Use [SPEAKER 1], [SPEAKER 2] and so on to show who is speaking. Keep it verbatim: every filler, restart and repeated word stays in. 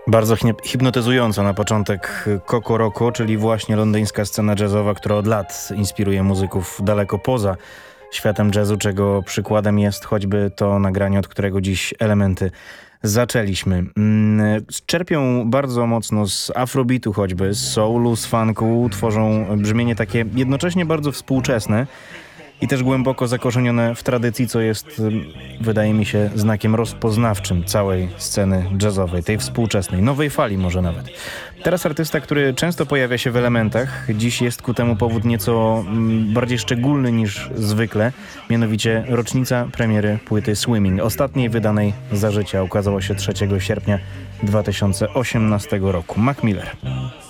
[SPEAKER 1] Bardzo hip- hipnotyzująco na początek Coco Roco, czyli właśnie londyńska scena jazzowa, która od lat inspiruje muzyków daleko poza światem jazzu, czego przykładem jest choćby to nagranie, od którego dziś elementy zaczęliśmy. Mm, Czerpią bardzo mocno z afrobeatu choćby, z soulu, z funku, tworzą brzmienie takie jednocześnie bardzo współczesne i też głęboko zakorzenione w tradycji, co jest, ym, wydaje mi się, znakiem rozpoznawczym całej sceny jazzowej, tej współczesnej, nowej fali może nawet. Teraz artysta, który często pojawia się w elementach, dziś jest ku temu powód nieco mm, bardziej szczególny niż zwykle, mianowicie rocznica premiery płyty Swimming, ostatniej wydanej za życia, ukazała się trzeciego sierpnia dwa tysiące osiemnastego roku. Mac Miller.